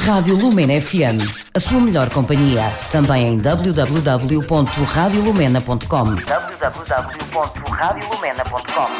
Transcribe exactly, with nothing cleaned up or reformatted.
Rádio Lumena F M, a sua melhor companhia. Também em w w w ponto radio lumena ponto com. w w w ponto radio lumena ponto com.